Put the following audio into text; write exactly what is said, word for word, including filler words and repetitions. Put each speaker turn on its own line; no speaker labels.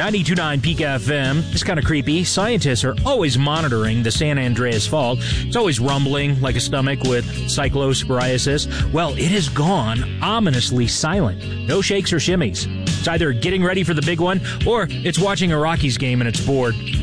ninety-two point nine Peak F M. It's kind of creepy. Scientists are always monitoring the San Andreas Fault. It's always rumbling like a stomach with cyclosporiasis. Well, it has gone ominously silent. No shakes or shimmies. It's either getting ready for the big one, or it's watching a Rockies game and it's bored.